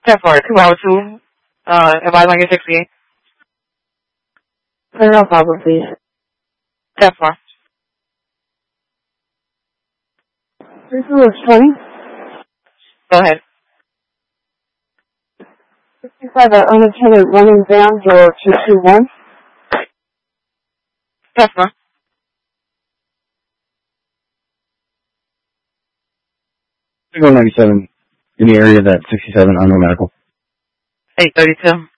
10 for 2 hour 2. Advise on your 68. No problem, please. 10 for. This is 20. Go ahead. 55 unattended running down door 221. 10 for. Signal 97 in the area of that 67 unknown medical. 832.